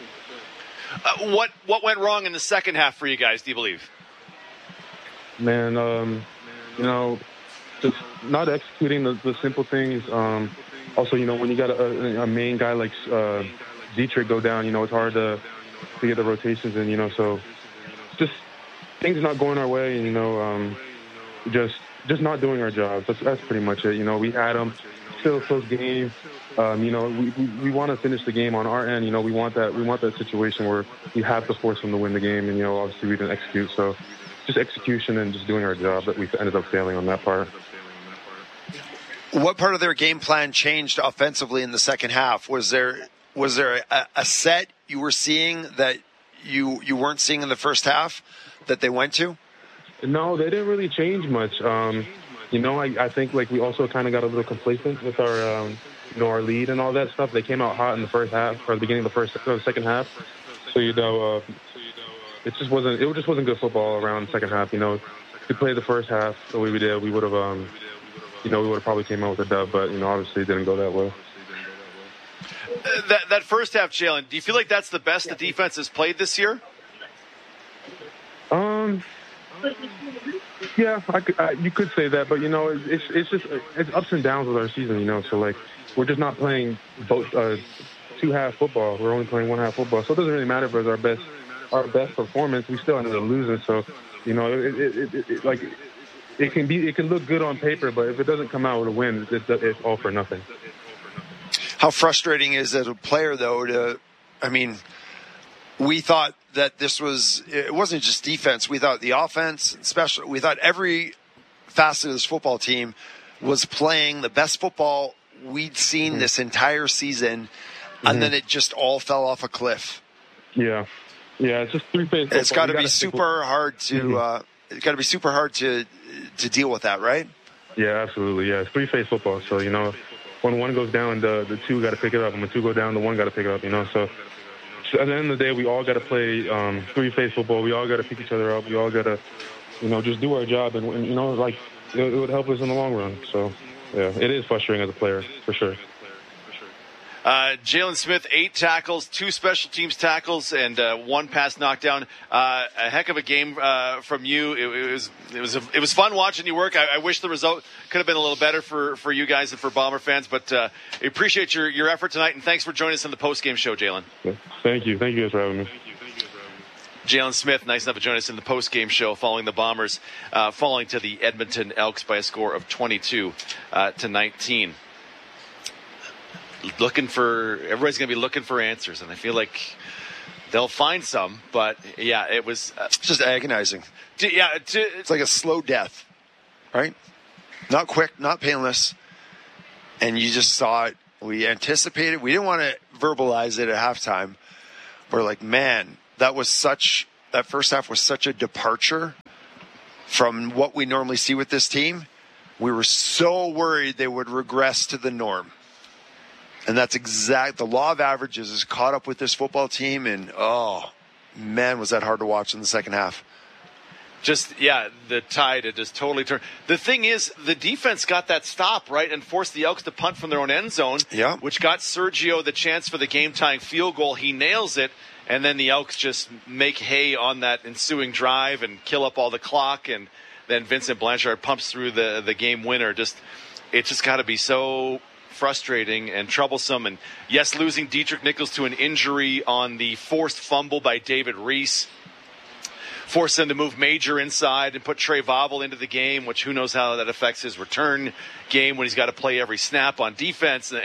What went wrong in the second half for you guys, do you believe? Man, you know, just not executing the simple things. Also, you know, when you got a main guy like Dietrich go down, you know, it's hard to get the rotations in, you know. So just things not going our way, and, you know, just not doing our jobs. That's pretty much it. You know, we had them. Still a close game. You know, we want to finish the game on our end. You know, we want that situation where we have to force them to win the game, and, you know, obviously we didn't execute. So just execution and just doing our job that we ended up failing on that part. What part of their game plan changed offensively in the second half? Was there a set you were seeing that you weren't seeing in the first half that they went to? No, they didn't really change much. You know, I think like we also kind of got a little complacent with our you know, our lead and all that stuff. They came out hot in the first half or the beginning of the second half. So, you know, it just wasn't good football around the second half. You know, if we played the first half the way we did, we would have you know, we would have probably came out with a dub, but, you know, obviously it didn't go that well. That first half, Jalen, do you feel like that's the best the defense has played this year? Yeah, you could say that, but, you know, it's ups and downs with our season, you know. So, like, we're just not playing both two-half football. We're only playing one-half football, so it doesn't really matter if it's our best performance. We still ended up losing. So, you know, it can look good on paper, but if it doesn't come out with a win, it's all for nothing. How frustrating is it as a player, though? We thought that it wasn't just defense. We thought the offense, especially, we thought every facet of this football team was playing the best football we'd seen this entire season, and then it just all fell off a cliff. Yeah, it's just three-phase football. It's got to be super hard to. It's got to be super hard to deal with that, right? Yeah, absolutely. Yeah, it's three-phase football. So, you know, when one goes down, the two got to pick it up, and when two go down, the one got to pick it up. You know, so at the end of the day, we all got to play three-phase football. We all got to pick each other up. We all got to, you know, just do our job, and you know, like it would help us in the long run. So, yeah, it is frustrating as a player for sure. Jalen Smith, 8 tackles, 2 special teams tackles, and 1 pass knockdown. A heck of a game from you. It was fun watching you work. I wish the result could have been a little better for you guys and for Bomber fans, but I appreciate your effort tonight, and thanks for joining us on the post-game show, Jalen. Thank you. Thank you guys for having me. Jalen Smith, nice enough to join us in the post-game show following the Bombers falling to the Edmonton Elks by a score of 22-19. Everybody's going to be looking for answers, and I feel like they'll find some, but yeah, it was just agonizing. It's like a slow death, right? Not quick, not painless, and you just saw it. We anticipated. We didn't want to verbalize it at halftime, we're like, man, that first half was such a departure from what we normally see with this team. We were so worried they would regress to the norm. And that's the law of averages is caught up with this football team. And, oh, man, was that hard to watch in the second half. The tide had just totally turned. The thing is, the defense got that stop, right, and forced the Elks to punt from their own end zone, which got Sergio the chance for the game-tying field goal. He nails it, and then the Elks just make hay on that ensuing drive and kill up all the clock, and then Vincent Blanchard pumps through the game winner. It's just got to be so frustrating and troublesome. And, yes, losing Dietrich Nichols to an injury on the forced fumble by David Reese forced them to move Major inside and put Trey Vauvel into the game, which who knows how that affects his return game when he's got to play every snap on defense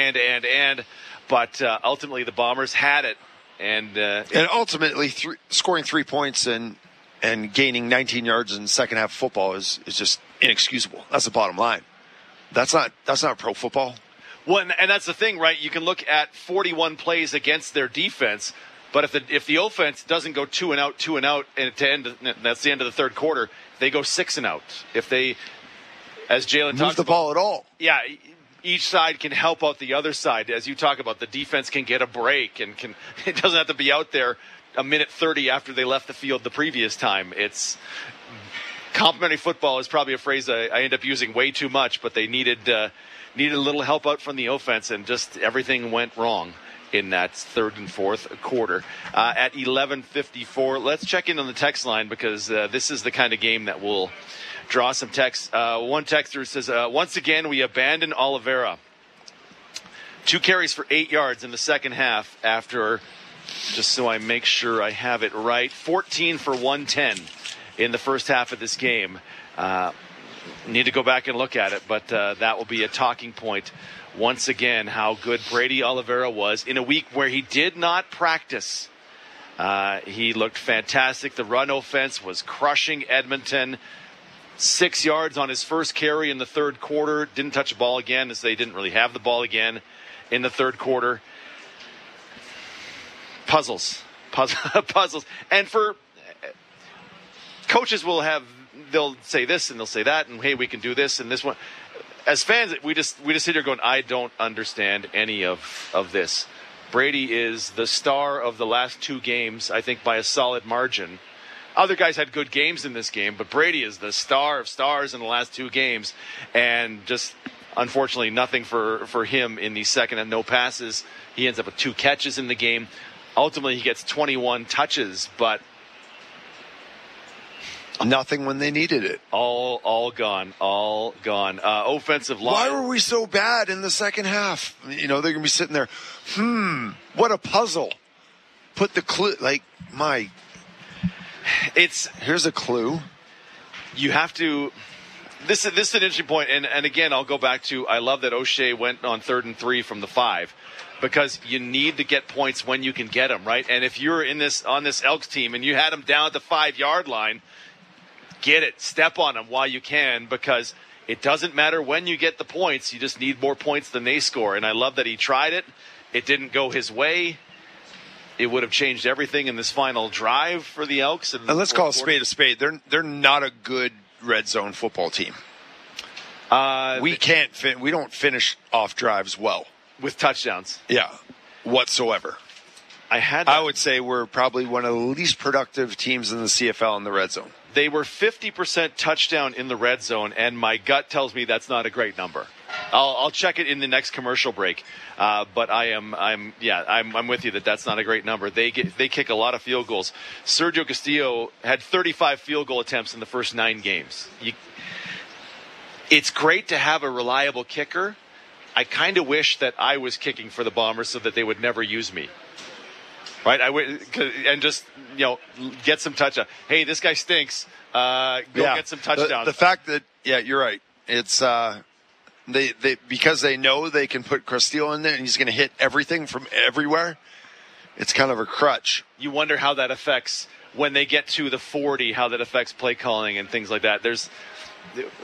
but ultimately the Bombers had it. And ultimately scoring 3 points and gaining 19 yards in second half football is just inexcusable. That's the bottom line. That's not pro football. Well, and that's the thing, right? You can look at 41 plays against their defense, but if the offense doesn't go 2 and out, and that's the end of the third quarter, they go 6 and out. If they, as Jalen talks about, move the ball at all. Yeah, each side can help out the other side. As you talk about, the defense can get a break and it doesn't have to be out there a minute 30 after they left the field the previous time. It's complimentary football is probably a phrase I end up using way too much, but they needed a little help out from the offense, and just everything went wrong in that third and fourth quarter. At 11:54, let's check in on the text line, because this is the kind of game that will draw some text. One texter says, once again, we abandoned Oliveira. 2 carries for 8 yards in the second half after, just so I make sure I have it right, 14 for 110 in the first half of this game. Need to go back and look at it, but that will be a talking point once again, how good Brady Oliveira was in a week where he did not practice. He looked fantastic. The run offense was crushing Edmonton. 6 yards on his first carry in the third quarter. Didn't touch the ball again, as they didn't really have the ball again in the third quarter. Puzzles. And for coaches they'll say this and they'll say that, and hey, we can do this and this one. As fans, we just sit here going, I don't understand any of this. Brady is the star of the last 2 games, I think, by a solid margin. Other guys had good games in this game, but Brady is the star of stars in the last 2 games, and just unfortunately nothing for him in the second, and no passes. He ends up with 2 catches in the game. Ultimately, he gets 21 touches, but nothing when they needed it. All gone. Offensive line. Why were we so bad in the second half? They're going to be sitting there, what a puzzle. Put the clue, here's a clue. You have to, this is an interesting point, and again, I'll go back to, I love that O'Shea went on 3rd and 3 from the 5, because you need to get points when you can get them, right? And if you're on this Elks team and you had them down at the 5-yard line, get it. Step on them while you can, because it doesn't matter when you get the points. You just need more points than they score. And I love that he tried it. It didn't go his way. It would have changed everything in this final drive for the Elks. And let's call a spade a spade. They're not a good red zone football team. We don't finish off drives well with touchdowns. Yeah, whatsoever. I would say we're probably one of the least productive teams in the CFL in the red zone. They were 50% touchdown in the red zone, and my gut tells me that's not a great number. I'll check it in the next commercial break, but I'm with you that's not a great number. They kick a lot of field goals. Sergio Castillo had 35 field goal attempts in the first 9 games. It's great to have a reliable kicker. I kind of wish that I was kicking for the Bombers so that they would never use me. Right, and just get some touchdown. Hey, this guy stinks. Get some touchdowns. The fact that you're right. It's they because they know they can put Castillo in there and he's going to hit everything from everywhere. It's kind of a crutch. You wonder how that affects when they get to the 40. How that affects play calling and things like that.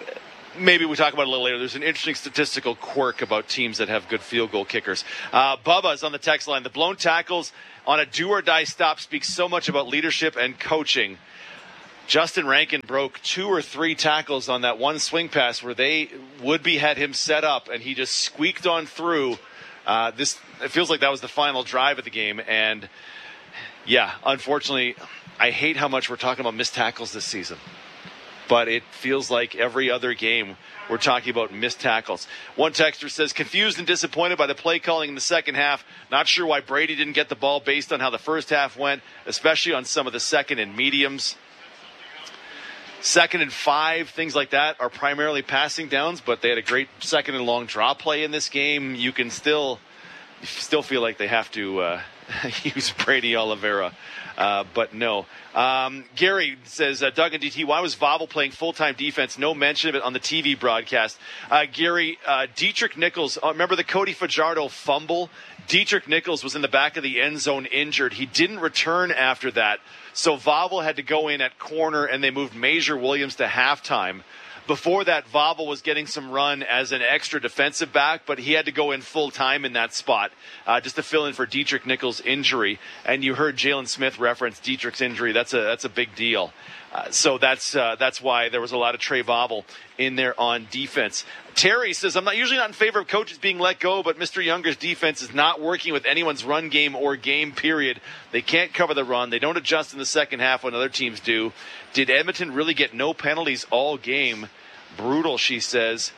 maybe we talk about it a little later. There's an interesting statistical quirk about teams that have good field goal kickers. Bubba's on the text line. The blown tackles on a do-or-die stop speaks so much about leadership and coaching. Justin Rankin broke 2 or 3 tackles on that one swing pass where they would-be had him set up, and he just squeaked on through. It feels like that was the final drive of the game. And, yeah, unfortunately, I hate how much we're talking about missed tackles this season. But it feels like every other game we're talking about missed tackles. One texter says, confused and disappointed by the play calling in the second half. Not sure why Brady didn't get the ball based on how the first half went, especially on some of the second and mediums. 2nd and 5, things like that are primarily passing downs, but they had a great 2nd and long draw play in this game. You can still feel like they have to use Brady Oliveira, but no. Gary says, Doug and DT, why was Vavell playing full-time defense? No mention of it on the TV broadcast. Gary, Dietrich Nichols, remember the Cody Fajardo fumble? Dietrich Nichols was in the back of the end zone injured. He didn't return after that. So Vavell had to go in at corner, and they moved Major Williams to halftime. Before that, Vavell was getting some run as an extra defensive back, but he had to go in full-time in that spot just to fill in for Dietrich Nichols' injury. And you heard Jalen Smith reference Dietrich's injury. That's a big deal. So that's why there was a lot of Trey Vavell in there on defense. Terry says, I'm usually not in favor of coaches being let go, but Mr. Younger's defense is not working with anyone's run game or game, period. They can't cover the run. They don't adjust in the second half when other teams do. Did Edmonton really get no penalties all game? Brutal, she says.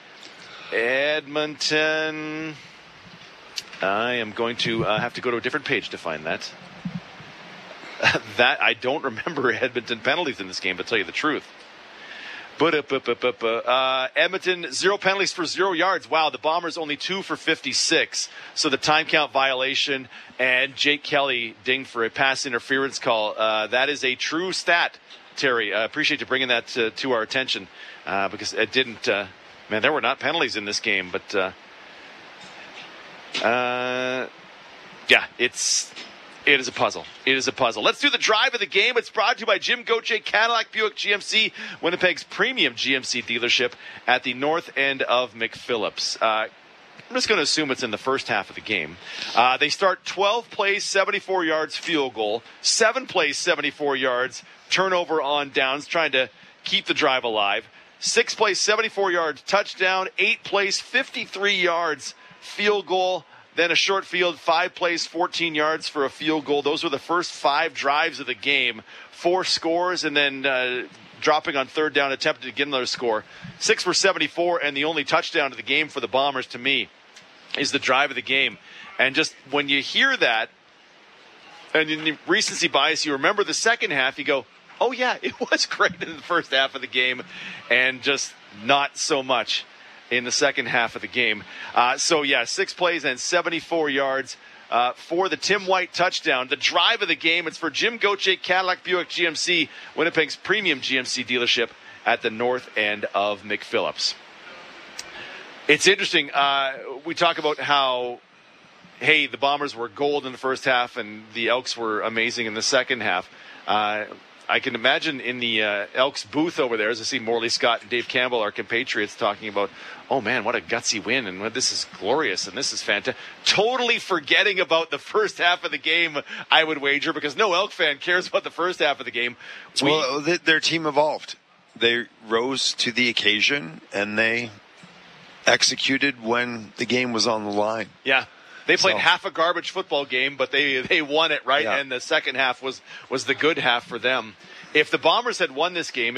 Edmonton. I am going to have to go to a different page to find that. That I don't remember Edmonton penalties in this game, to tell you the truth. Edmonton, 0 penalties for 0 yards. Wow, the Bombers only 2 for 56. So the time count violation and Jake Kelly dinged for a pass interference call. That is a true stat, Terry. I appreciate you bringing that to our attention because it didn't. Man, there were not penalties in this game, but yeah, It is a puzzle. It is a puzzle. Let's do the drive of the game. It's brought to you by Jim Gauthier Cadillac Buick GMC, Winnipeg's premium GMC dealership at the north end of McPhillips. I'm just going to assume it's in the first half of the game. They start 12 plays, 74 yards, field goal. 7 plays, 74 yards, turnover on downs, trying to keep the drive alive. 6 plays, 74 yards, touchdown. 8 plays, 53 yards, field goal. Then a short field, 5 plays, 14 yards for a field goal. Those were the first 5 drives of the game. 4 scores, and then dropping on third down, attempted to get another score. 6 for 74, and the only touchdown of the game for the Bombers, to me, is the drive of the game. And just when you hear that, and in the recency bias, you remember the second half, you go, oh, yeah, it was great in the first half of the game, and just not so much in the second half of the game. 6 plays and 74 yards for the Tim White touchdown. The drive of the game, it's for Jim Gauthier Cadillac Buick GMC, Winnipeg's premium GMC dealership at the north end of McPhillips. It's interesting. We talk about how, hey, the Bombers were gold in the first half and the Elks were amazing in the second half. I can imagine in the Elks booth over there, as I see Morley Scott and Dave Campbell, our compatriots, talking about, oh, man, what a gutsy win, and this is glorious, and this is fantastic. Totally forgetting about the first half of the game, I would wager, because no Elk fan cares about the first half of the game. Well, their team evolved. They rose to the occasion, and they executed when the game was on the line. Yeah. They played half a garbage football game, but they won it, right? Yeah. And the second half was the good half for them. If the Bombers had won this game,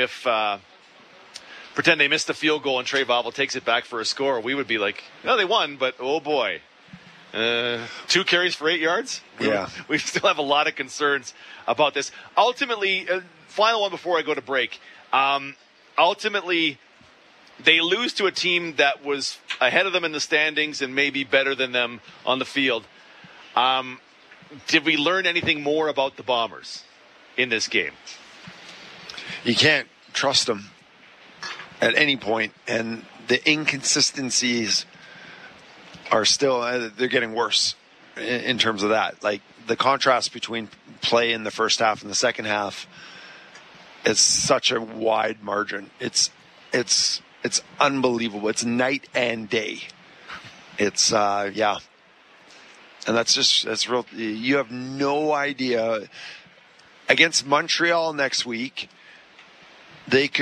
pretend they missed a field goal and Trey Vavell takes it back for a score, we would be like, no, they won, but oh boy. 2 carries for 8 yards? Yeah. We still have a lot of concerns about this. Ultimately, final one before I go to break. Ultimately, they lose to a team that was ahead of them in the standings and maybe better than them on the field. Did we learn anything more about the Bombers in this game? You can't trust them at any point, and the inconsistencies are still, they're getting worse in terms of that. Like the contrast between play in the first half and the second half, it's such a wide margin. It's It's unbelievable. It's night and day. It's, yeah. And that's real. You have no idea. Against Montreal next week, they could.